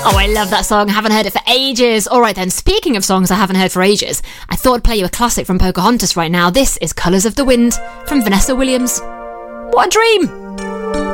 Oh, I love that song. I haven't heard it for ages. All right then, speaking of songs I haven't heard for ages, I thought I'd play you a classic from Pocahontas right now. This is Colours of the Wind from Vanessa Williams. What a dream!